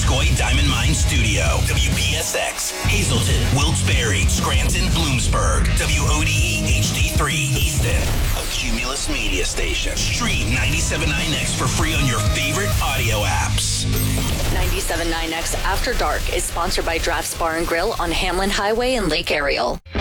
Donskoy Diamond Mine Studio. WPSX, Hazleton, Wilkes-Barre, Scranton, Bloomsburg. WODE HD3, Easton. A Cumulus media station. Stream 97.9X for free on your favorite audio apps. 97.9X After Dark is sponsored by Drafts Bar and Grill on Hamlin Highway in Lake Ariel.